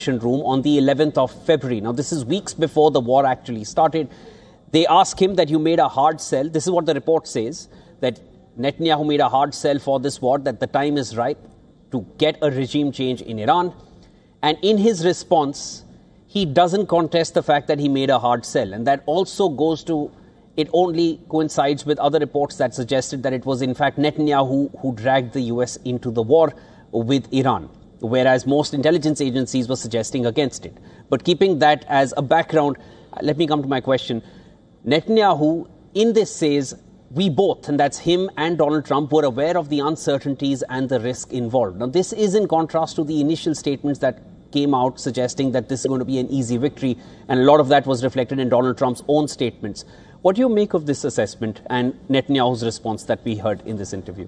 room on the 11th of February. Now, this is weeks before the war actually started. They ask him that you made a hard sell. This is what the report says, that Netanyahu made a hard sell for this war, that the time is right to get a regime change in Iran. And in his response, he doesn't contest the fact that he made a hard sell. And that also goes to, it only coincides with other reports that suggested that it was in fact Netanyahu who dragged the US into the war with Iran, whereas most intelligence agencies were suggesting against it. But keeping that as a background, let me come to my question. Netanyahu in this says, we both, and that's him and Donald Trump, were aware of the uncertainties and the risk involved. Now, this is in contrast to the initial statements that came out suggesting that this is going to be an easy victory, and a lot of that was reflected in Donald Trump's own statements. What do you make of this assessment and Netanyahu's response that we heard in this interview?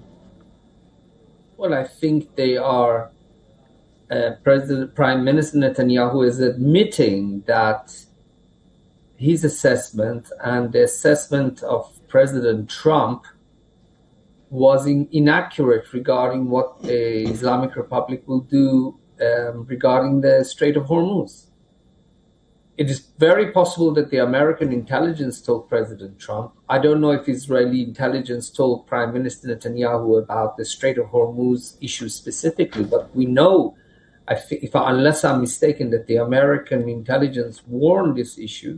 Well, I think they are, Prime Minister Netanyahu is admitting that his assessment and the assessment of President Trump was inaccurate regarding what the Islamic Republic will do regarding the Strait of Hormuz. It is very possible that the American intelligence told President Trump. I don't know if Israeli intelligence told Prime Minister Netanyahu about the Strait of Hormuz issue specifically, but we know, unless I'm mistaken, that the American intelligence warned this issue,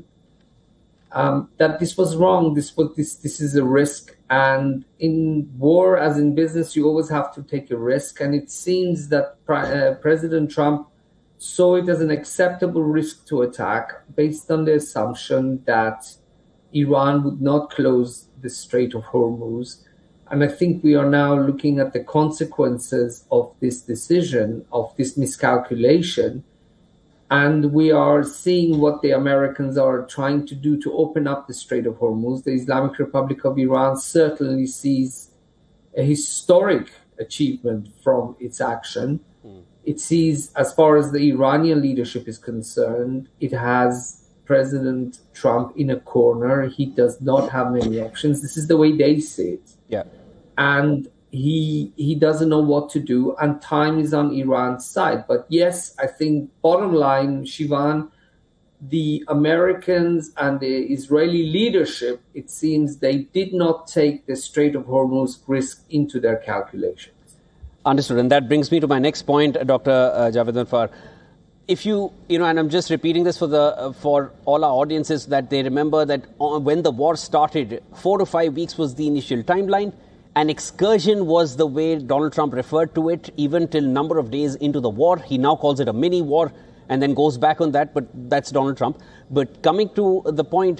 that this was wrong. This is a risk, and in war, as in business, you always have to take a risk. And it seems that President Trump saw it as an acceptable risk to attack based on the assumption that Iran would not close the Strait of Hormuz. And I think we are now looking at the consequences of this decision, of this miscalculation. And we are seeing what the Americans are trying to do to open up the Strait of Hormuz. The Islamic Republic of Iran certainly sees a historic achievement from its action. It sees, as far as the Iranian leadership is concerned, it has President Trump in a corner. He does not have many options. This is the way they see it. Yeah. And he doesn't know what to do, and time is on Iran's side. But yes, I think bottom line, Shivan, the Americans and the Israeli leadership, it seems they did not take the Strait of Hormuz risk into their calculations. Understood. And that brings me to my next point, Dr. Javed Manfar. If you and I'm just repeating this for all our audiences, that they remember that when the war started, 4 to 5 weeks was the initial timeline. An excursion was the way Donald Trump referred to it, even till number of days into the war. He now calls it a mini war and then goes back on that, but that's Donald Trump. But coming to the point,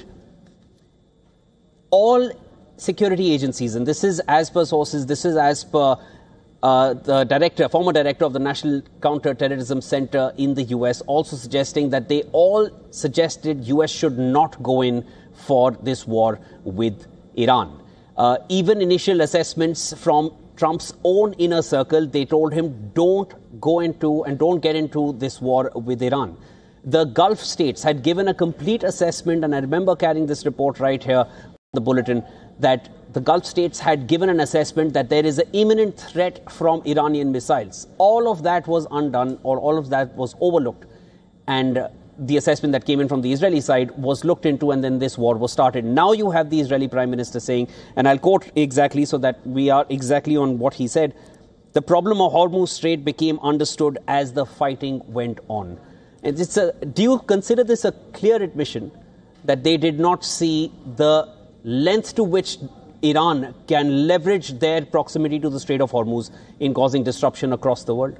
all security agencies, and this is as per sources, this is as per the former director of the National Counter-Terrorism Center in the US, also suggesting that they all suggested US should not go in for this war with Iran. Even initial assessments from Trump's own inner circle, they told him don't go into and don't get into this war with Iran. The Gulf states had given a complete assessment, and I remember carrying this report right here, the bulletin, that the Gulf states had given an assessment that there is an imminent threat from Iranian missiles. All of that was undone, or all of that was overlooked. And the assessment that came in from the Israeli side was looked into, and then this war was started. Now you have the Israeli Prime Minister saying, and I'll quote exactly so that we are exactly on what he said, the problem of Hormuz Strait became understood as the fighting went on. And do you consider this a clear admission that they did not see the length to which Iran can leverage their proximity to the Strait of Hormuz in causing disruption across the world?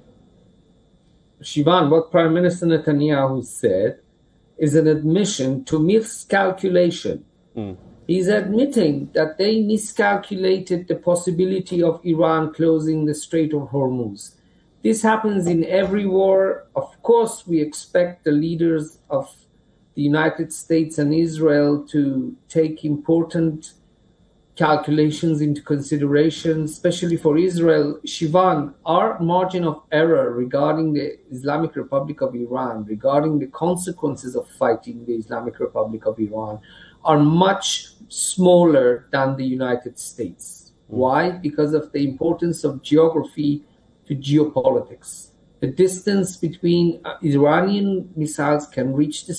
Shivan, what Prime Minister Netanyahu said is an admission to miscalculation. He's admitting that they miscalculated the possibility of Iran closing the Strait of Hormuz. This happens in every war. Of course, we expect the leaders of the United States and Israel to take important calculations into consideration, especially for Israel. Shivan, our margin of error regarding the Islamic Republic of Iran, regarding the consequences of fighting the Islamic Republic of Iran, are much smaller than the United States. Why? Because of the importance of geography to geopolitics. the distance between Iranian missiles can reach the